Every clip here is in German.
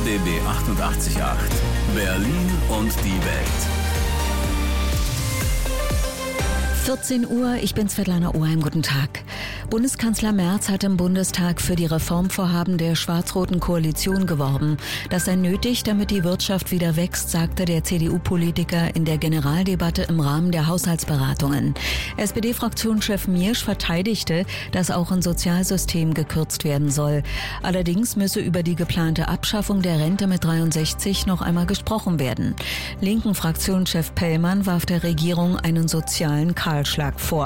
RBB 88.8 Berlin und die Welt. 14 Uhr, ich bin Svetlana Oheim, guten Tag. Bundeskanzler Merz hat im Bundestag für die Reformvorhaben der schwarz-roten Koalition geworben. Das sei nötig, damit die Wirtschaft wieder wächst, sagte der CDU-Politiker in der Generaldebatte im Rahmen der Haushaltsberatungen. SPD-Fraktionschef Miersch verteidigte, dass auch im Sozialsystem gekürzt werden soll. Allerdings müsse über die geplante Abschaffung der Rente mit 63 noch einmal gesprochen werden. Linken Fraktionschef Pellmann warf der Regierung einen sozialen Kahlschlag vor.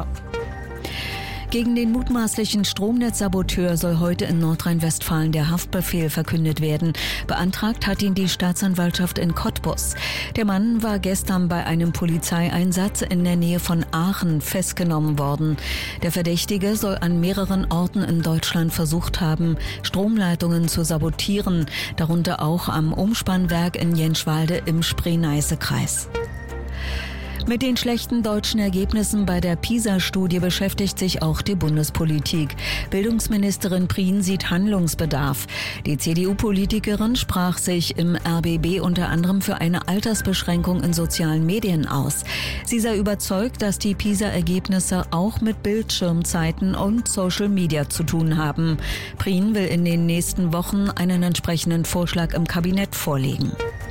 Gegen den mutmaßlichen Stromnetzsaboteur soll heute in Nordrhein-Westfalen der Haftbefehl verkündet werden. Beantragt hat ihn die Staatsanwaltschaft in Cottbus. Der Mann war gestern bei einem Polizeieinsatz in der Nähe von Aachen festgenommen worden. Der Verdächtige soll an mehreren Orten in Deutschland versucht haben, Stromleitungen zu sabotieren, darunter auch am Umspannwerk in Jenschwalde im Spree-Neiße-Kreis. Mit den schlechten deutschen Ergebnissen bei der PISA-Studie beschäftigt sich auch die Bundespolitik. Bildungsministerin Prien sieht Handlungsbedarf. Die CDU-Politikerin sprach sich im RBB unter anderem für eine Altersbeschränkung in sozialen Medien aus. Sie sei überzeugt, dass die PISA-Ergebnisse auch mit Bildschirmzeiten und Social Media zu tun haben. Prien will in den nächsten Wochen einen entsprechenden Vorschlag im Kabinett vorlegen.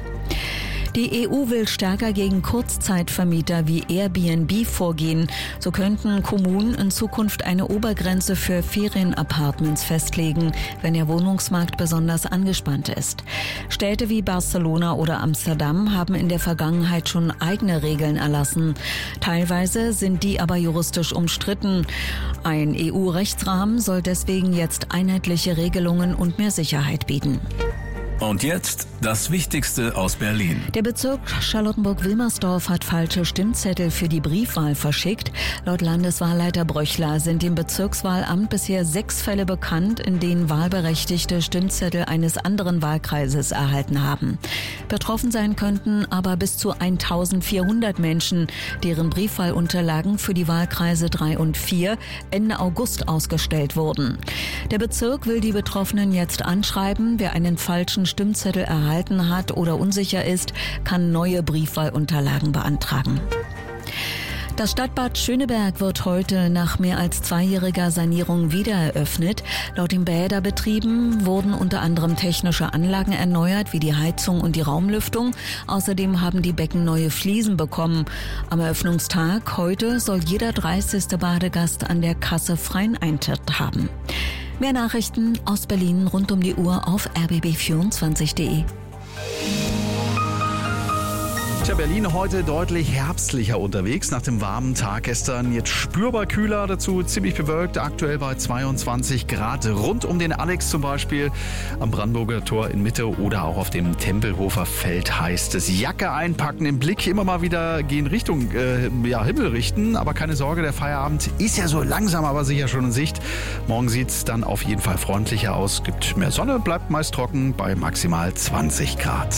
Die EU will stärker gegen Kurzzeitvermieter wie Airbnb vorgehen. So könnten Kommunen in Zukunft eine Obergrenze für Ferienapartments festlegen, wenn der Wohnungsmarkt besonders angespannt ist. Städte wie Barcelona oder Amsterdam haben in der Vergangenheit schon eigene Regeln erlassen. Teilweise sind die aber juristisch umstritten. Ein EU-Rechtsrahmen soll deswegen jetzt einheitliche Regelungen und mehr Sicherheit bieten. Und jetzt das Wichtigste aus Berlin. Der Bezirk Charlottenburg-Wilmersdorf hat falsche Stimmzettel für die Briefwahl verschickt. Laut Landeswahlleiter Bröchler sind dem Bezirkswahlamt bisher 6 Fälle bekannt, in denen Wahlberechtigte Stimmzettel eines anderen Wahlkreises erhalten haben. Betroffen sein könnten aber bis zu 1400 Menschen, deren Briefwahlunterlagen für die Wahlkreise 3 und 4 Ende August ausgestellt wurden. Der Bezirk will die Betroffenen jetzt anschreiben. Wer einen falschen Stimmzettel erhalten hat oder unsicher ist, kann neue Briefwahlunterlagen beantragen. Das Stadtbad Schöneberg wird heute nach mehr als 2-jähriger Sanierung wieder eröffnet. Laut den Bäderbetrieben wurden unter anderem technische Anlagen erneuert, wie die Heizung und die Raumlüftung. Außerdem haben die Becken neue Fliesen bekommen. Am Eröffnungstag heute soll jeder 30. Badegast an der Kasse freien Eintritt haben. Mehr Nachrichten aus Berlin rund um die Uhr auf rbb24.de. Berlin heute deutlich herbstlicher unterwegs nach dem warmen Tag gestern. Jetzt spürbar kühler, dazu ziemlich bewölkt, aktuell bei 22 Grad. Rund um den Alex zum Beispiel am Brandenburger Tor in Mitte oder auch auf dem Tempelhofer Feld heißt es. Jacke einpacken, den Blick immer mal wieder gehen Richtung Himmel richten. Aber keine Sorge, der Feierabend ist ja so langsam, aber sicher schon in Sicht. Morgen sieht es dann auf jeden Fall freundlicher aus. Gibt mehr Sonne, bleibt meist trocken bei maximal 20 Grad.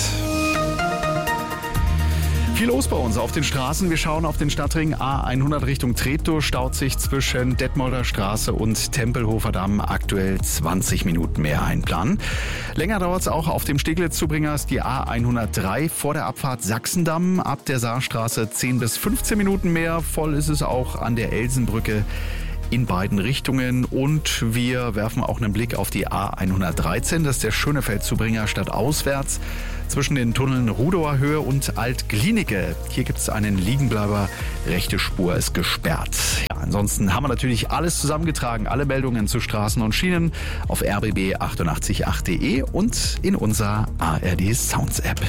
Viel los bei uns auf den Straßen. Wir schauen auf den Stadtring A100 Richtung Treptow. Staut sich zwischen Detmolder Straße und Tempelhofer Damm aktuell 20 Minuten mehr einplanen. Länger dauert es auch auf dem Steglitz-Zubringers die A103 vor der Abfahrt Sachsendamm. Ab der Saarstraße 10 bis 15 Minuten mehr. Voll ist es auch an der Elsenbrücke in beiden Richtungen. Und wir werfen auch einen Blick auf die A113. Das ist der Schönefeld-Zubringer stadtauswärts zwischen den Tunneln Rudower Höhe und Alt-Glienicke. Hier gibt es einen Liegenbleiber. Rechte Spur ist gesperrt. Ja, ansonsten haben wir natürlich alles zusammengetragen. Alle Meldungen zu Straßen und Schienen auf rbb888.de und in unserer ARD Sounds App.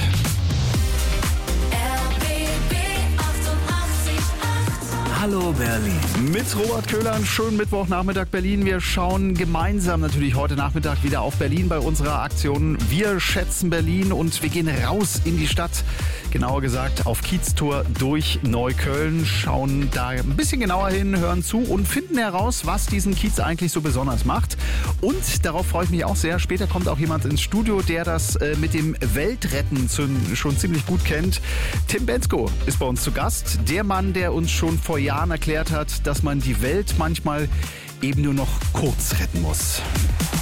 Hallo Berlin. Mit Robert Köhler, einen schönen Mittwochnachmittag Berlin. Wir schauen gemeinsam natürlich heute Nachmittag wieder auf Berlin bei unserer Aktion Wir schätzen Berlin und wir gehen raus in die Stadt. Genauer gesagt auf Kieztour durch Neukölln, schauen da ein bisschen genauer hin, hören zu und finden heraus, was diesen Kiez eigentlich so besonders macht. Und darauf freue ich mich auch sehr. Später kommt auch jemand ins Studio, der das mit dem Weltretten schon ziemlich gut kennt. Tim Bensko ist bei uns zu Gast. Der Mann, der uns schon vor Jahren erklärt hat, dass man die Welt manchmal eben nur noch kurz retten muss.